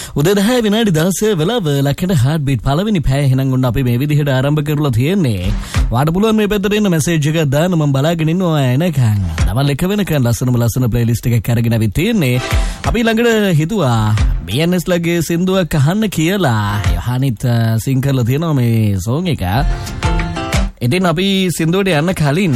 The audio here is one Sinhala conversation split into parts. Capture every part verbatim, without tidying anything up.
උදේ දහය විනාඩි දහසය වෙලාව ලක්කෙට හાર્ට් බීට් පළවෙනි පැය එහෙනම් ඔන්න අපි මේ විදිහට ආරම්භ කරලා තියෙන්නේ. වාට පුළුවන් මේ පැත්තට එන්න මැසේජ් එකක් දාන්න මම බලාගෙන ඉන්නවා එනකන්. දවල් එක වෙනකන් ලස්සනම ලස්සන ප්ලේලිස්ට් එකක් අරගෙන අපි තියෙන්නේ. අපි ළඟට හිතුවා බී එන් එස් ලගේ සින්දුවක් අහන්න කියලා. යහනිත් සිං කරලා තියෙනවා මේ සෝන් එක. ඉතින් අපි සින්දුවට යන්න කලින්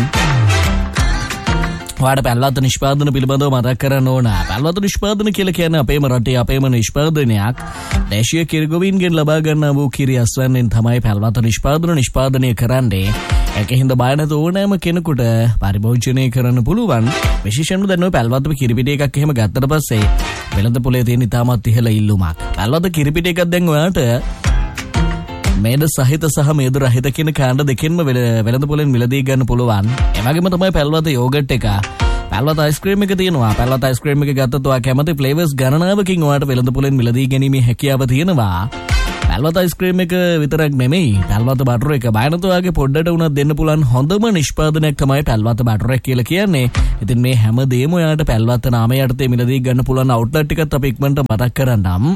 වාට පැල්වත නිෂ්පාදන පිළිබඳව මතක් කරන්න ඕන. පැල්වත නිෂ්පාදන කියලා කියන්නේ අපේම රටේ අපේම නිෂ්පාදනයක්. දේශීය කිරිගොවීන්ගෙන් ලබා ගන්නා වූ කිරි අස්වැන්නෙන් තමයි පැල්වත නිෂ්පාදන නිෂ්පාදනය කරන්නේ. ඒකෙන්ද බය නැතුව ඕනෑම කෙනෙකුට පරිභෝජනය කරන්න පුළුවන්. විශේෂයෙන්ම දැන් ඔය පැල්වත කිරිපිටි එකක් එහෙම ගත්තට පස්සේ වෙළඳ පොලේ තියෙන ඉතාමත් ඉහළ ඉල්ලුමක්. පැල්වත කිරිපිටි එකක් දැන් ඔයාට මේද සහිත සහ මේද රහිත කියන කාණ්ඩ දෙකෙන්ම වෙළඳ පොලෙන් මිලදී ගන්න පුළුවන්. ඒ වගේම තමයි පැල්වත යෝගට් එක. පැල්වත අයිස්ක්‍රීම් එක තියෙනවා. පැල්වත අයිස්ක්‍රීම් එක ගත්තත් ඔයා කැමති ෆ්ලේවර්ස් ගණනාවකින් ඔයාට වෙළඳ පොලෙන් මිලදී ගැනීමේ හැකියාව තියෙනවා. පැල්වත අයිස්ක්‍රීම් එක විතරක් නෙමෙයි. පැල්වත බටර් එක බය නැතුව ඔයාගේ පොඩ්ඩට උනත් දෙන්න පුළුවන් හොඳම නිෂ්පාදනයක් තමයි පැල්වත බටර් එක කියලා කියන්නේ. ඉතින් මේ හැම දෙයක්ම ඔයාට පැල්වත නාමය යටතේ මිලදී ගන්න පුළුවන් අවුට්ලට් එකත් අපි ඉක්මනට මතක් කරන්නම්.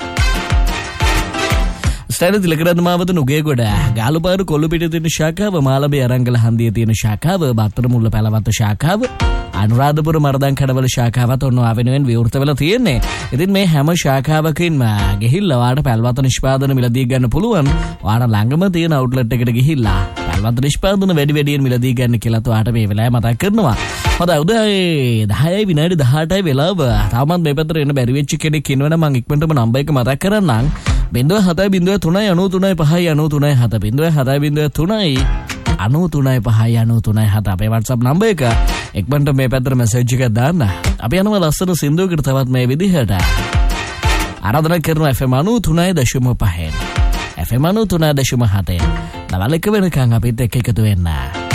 ස්ටයිල් තිලකරත්න මාවත නුගේගොඩ ගාලුපාරු කොල්ලුපිටිය තියෙන ශාඛාව, මාළඹේ අරංගල හන්දියේ තියෙන ශාඛාව, බත්තර මුල්ල පැලවත්ත ශාඛාව, අනුරාධපුර මරදන් කඩවල ශාඛාවත් ඔන්න ආවෙනුවෙන් විවෘත වෙලා තියෙන්නේ. ඉතින් මේ හැම ශාඛාවකින්ම ගිහිල්ලා වාට පැල්වත නිෂ්පාදන මිලදී ගන්න පුළුවන්. වාට ළඟම තියෙන අවුට්ලට් එකට ගිහිල්ලා පැල්වත නිෂ්පාදන වැඩි වැඩියෙන් මිලදී ගන්න කියලා වාට මේ වෙලාවේ මතක් කරනවා. හොඳයි උදේ දහයයි විනාඩි දහඅටයි වෙලාව. තාමත් මේ පැත්තට එන්න බැරි වෙච්ච කෙනෙක් ඉන්නවනම් මම ඉක්මනටම නම්බර් එක මතක් කරන්නම්. බිංදුව හතයි බිංදුව තුනයි අනූ තුනයි පහයි අනූ තුනයි හත බිංදුව හතයි බිංදුව තුනයි අනූ තුනයි පහයි අනූ තුනයි හත අපේ WhatsApp නම්බර් එක. එක්බන්ට මේ පැත්තට මැසේජ් එකක් දාන්න. අපි යනවා ලස්සන සින්දුවකට තවත් මේ විදිහට. ආරාධනා කරනවා එෆ් එම් අනූ තුනයි දශම පහෙන් එෆ් එම් අනූ තුනයි දශම හතෙන්. දවල් එක වෙනකන් අපිත් එක්ක එකතු වෙන්න.